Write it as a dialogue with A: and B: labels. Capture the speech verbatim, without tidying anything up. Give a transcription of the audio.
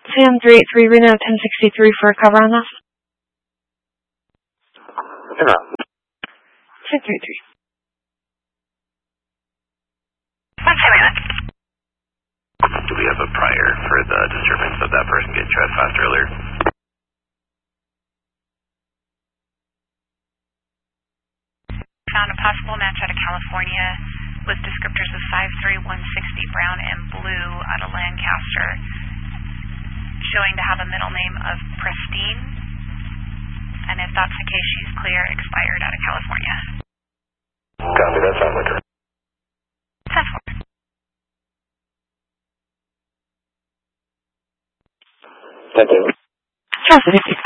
A: Sam three eight three Reno ten sixty-three for a cover on that.
B: Yeah.
A: Sam three eight three.
B: Do we have a prior for the disturbance of that person getting trespassed earlier?
C: Found a possible match out of California with descriptors of five three one sixty brown and blue out of Lancaster, showing to have a middle name of Pristine. And if that's the case, she's clear, expired out of California.
B: Copy, that sounds like her.
C: ten four.
B: Thank you.
A: Traffic.